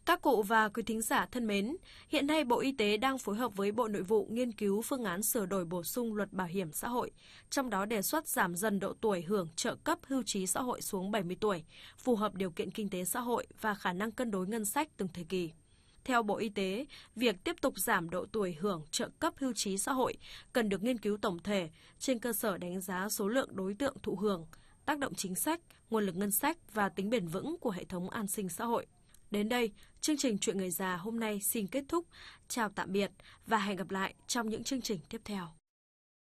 Các cụ và quý thính giả thân mến, hiện nay Bộ Y tế đang phối hợp với Bộ Nội vụ nghiên cứu phương án sửa đổi bổ sung luật bảo hiểm xã hội, trong đó đề xuất giảm dần độ tuổi hưởng trợ cấp hưu trí xã hội xuống 70 tuổi, phù hợp điều kiện kinh tế xã hội và khả năng cân đối ngân sách từng thời kỳ. Theo Bộ Y tế, việc tiếp tục giảm độ tuổi hưởng trợ cấp hưu trí xã hội cần được nghiên cứu tổng thể trên cơ sở đánh giá số lượng đối tượng thụ hưởng, tác động chính sách, nguồn lực ngân sách và tính bền vững của hệ thống an sinh xã hội. Đến đây, chương trình Chuyện Người Già hôm nay xin kết thúc. Chào tạm biệt và hẹn gặp lại trong những chương trình tiếp theo.